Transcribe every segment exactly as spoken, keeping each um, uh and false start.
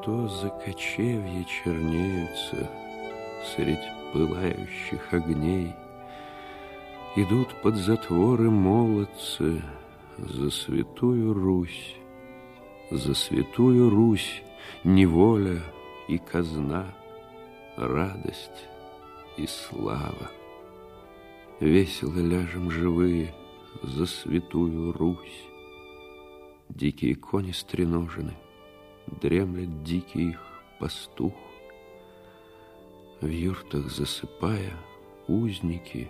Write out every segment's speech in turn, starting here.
то за кочевье чернеются средь пылающих огней. Идут под затворы молодцы за святую Русь, за святую Русь, неволя и казна, радость и слава. Весело ляжем живые за святую Русь. Дикие кони стреножены, дремлет дикий их пастух. В юртах засыпая, узники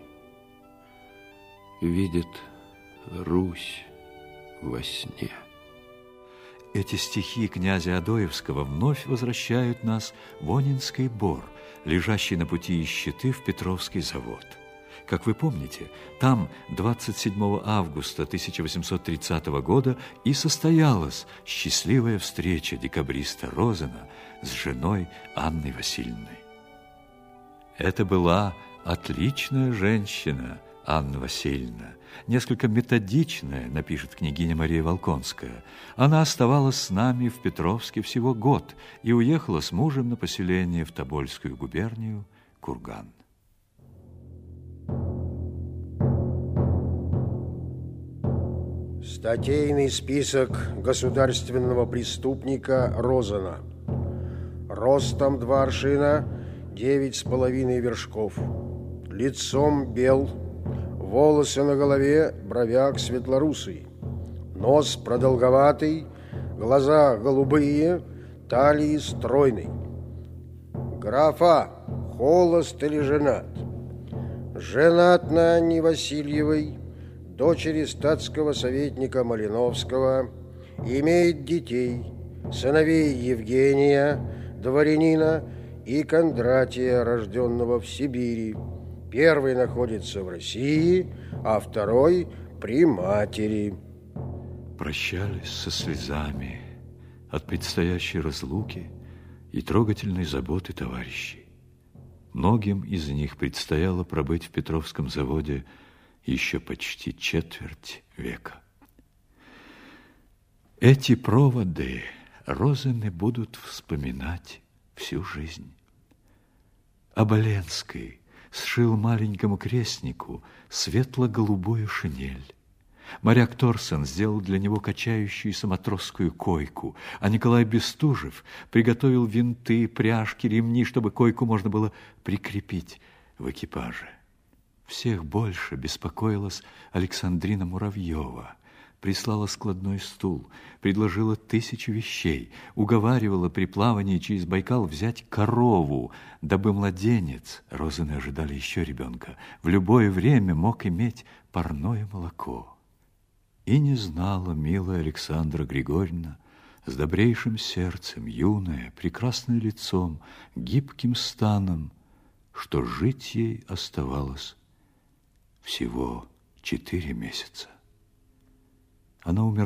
видят Русь во сне. Эти стихи князя Адоевского вновь возвращают нас в Онинский бор, лежащий на пути из Читы в Петровский завод. Как вы помните, там двадцать седьмого августа тысяча восемьсот тридцатого года и состоялась счастливая встреча декабриста Розена с женой Анной Васильевной. Это была отличная женщина, Анна Васильевна, несколько методичная, напишет княгиня Мария Волконская. Она оставалась с нами в Петровске всего год и уехала с мужем на поселение в Тобольскую губернию Курган. Статейный список государственного преступника Розена. Ростом два аршина, девять с половиной вершков. Лицом бел, волосы на голове, бровяк светлорусый. Нос продолговатый, глаза голубые, талии стройный. Графа, холост или женат? Женат на Анне Васильевой, дочери статского советника Малиновского, имеет детей, сыновей Евгения, дворянина, и Кондратия, рожденного в Сибири. Первый находится в России, а второй при матери. Прощались со слезами от предстоящей разлуки и трогательной заботы товарищей. Многим из них предстояло пробыть в Петровском заводе еще почти четверть века. Эти проводы Розены будут вспоминать всю жизнь. Оболенский сшил маленькому крестнику светло-голубую шинель. Моряк Торсон сделал для него качающуюся матросскую койку, а Николай Бестужев приготовил винты, пряжки, ремни, чтобы койку можно было прикрепить в экипаже. Всех больше беспокоилась Александрина Муравьева. Прислала складной стул, предложила тысячу вещей, уговаривала при плавании через Байкал взять корову, дабы младенец, Розены ожидали еще ребенка, в любое время мог иметь парное молоко. И не знала милая Александра Григорьевна, с добрейшим сердцем, юная, прекрасным лицом, гибким станом, что жить ей оставалось всего четыре месяца. Она умерла